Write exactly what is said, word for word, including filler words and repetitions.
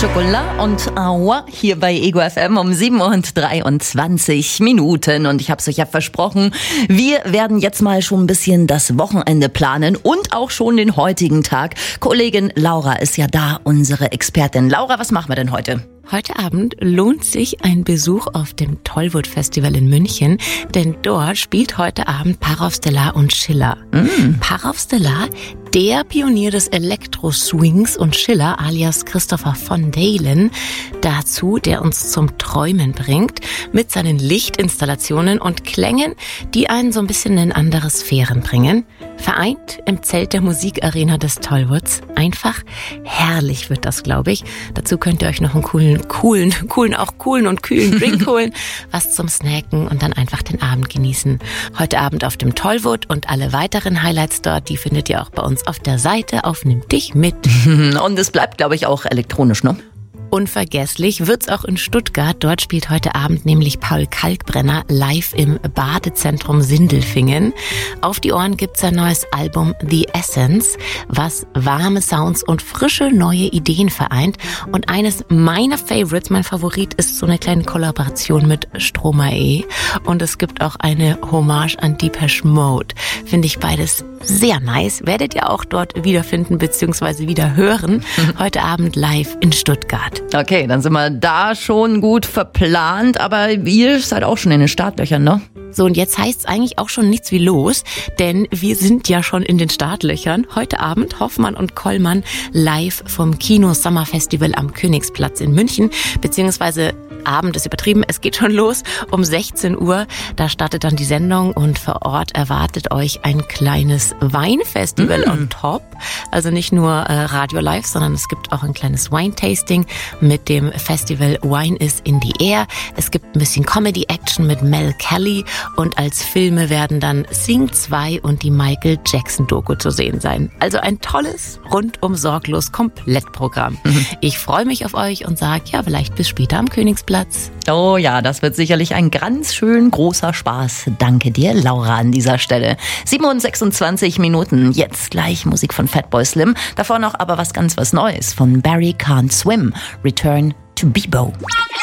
Chocolat und Awa hier bei Ego F M um sieben Uhr dreiundzwanzig Minuten. Und ich habe es euch ja versprochen, wir werden jetzt mal schon ein bisschen das Wochenende planen und auch schon den heutigen Tag. Kollegin Laura ist ja da, unsere Expertin. Laura, was machen wir denn heute? Heute Abend lohnt sich ein Besuch auf dem Tollwood Festival in München, denn dort spielt heute Abend Parov Stelar und Schiller. Mm. Parov Stelar, der Pionier des Elektro-Swings, und Schiller alias Christopher von Dalen, dazu, der uns zum Träumen bringt, mit seinen Lichtinstallationen und Klängen, die einen so ein bisschen in andere Sphären bringen. Vereint im Zelt der Musikarena des Tollwoods. Einfach herrlich wird das, glaube ich. Dazu könnt ihr euch noch einen coolen, coolen, coolen, auch coolen und kühlen Drink holen, was zum Snacken und dann einfach den Abend genießen. Heute Abend auf dem Tollwood, und alle weiteren Highlights dort, die findet ihr auch bei uns auf der Seite auf Nimm dich mit. Und es bleibt, glaube ich, auch elektronisch, ne? Unvergesslich wird's auch in Stuttgart. Dort spielt heute Abend nämlich Paul Kalkbrenner live im Badezentrum Sindelfingen. Auf die Ohren gibt's sein neues Album The Essence, was warme Sounds und frische neue Ideen vereint. Und eines meiner Favorites, mein Favorit, ist so eine kleine Kollaboration mit Stromae. Und es gibt auch eine Hommage an Depeche Mode. Finde ich beides sehr nice. Werdet ihr auch dort wiederfinden bzw. wieder hören. Heute Abend live in Stuttgart. Okay, dann sind wir da schon gut verplant, aber ihr seid auch schon in den Startlöchern, ne? So, und jetzt heißt's eigentlich auch schon nichts wie los, denn wir sind ja schon in den Startlöchern. Heute Abend Hoffmann und Kollmann live vom Kino Summer Festival am Königsplatz in München, beziehungsweise Abend ist übertrieben, es geht schon los um sechzehn Uhr. Da startet dann die Sendung, und vor Ort erwartet euch ein kleines Weinfestival mm. on top. Also nicht nur äh, Radio Live, sondern es gibt auch ein kleines Wine-Tasting mit dem Festival Wine is in the Air. Es gibt ein bisschen Comedy-Action mit Mel Kelly, und als Filme werden dann Sing zwei und die Michael Jackson-Doku zu sehen sein. Also ein tolles, rundum sorglos Komplettprogramm. Mhm. Ich freue mich auf euch und sage, ja, vielleicht bis später am Königsplatz. Oh ja, das wird sicherlich ein ganz schön großer Spaß. Danke dir, Laura, an dieser Stelle. sieben Uhr sechsundzwanzig Minuten, jetzt gleich Musik von Fatboy Slim. Davor noch aber was ganz was Neues von Barry Can't Swim. Return to Bebo.